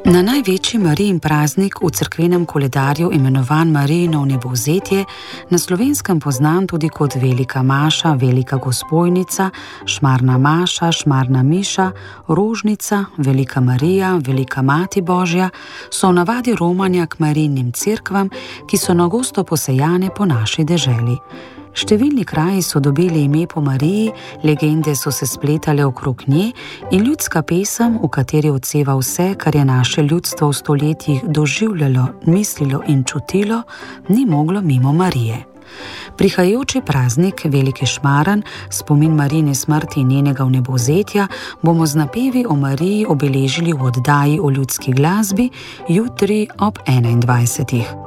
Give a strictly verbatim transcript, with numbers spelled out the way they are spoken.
Na največji Marijin praznik v cerkvenem koledarju imenovan Marijino vnebovzetje na Slovenskem poznan tudi kot Velika maša, Velika Gospoynica, Šmarna maša, Šmarna miša, Rožnica, Velika Marija, Velika Mati Božja, so v navadi romanja k Marijinim cerkvam, ki so na gosto posejane po naši deželi. Številni kraji so dobili ime po Mariji, legende so se spletale okrog nje in ljudska pesem, v kateri odseva vse, kar je naše ljudstvo v stoletjih doživljalo, mislilo in čutilo, ni moglo mimo Marije. Prihajajoči praznik Velike Šmaran, spomin Marijine smrti in njenega vnebovzetja, bomo z napevi o Mariji obeležili v oddaji o ljudski glasbi jutri ob enaindvajsetih.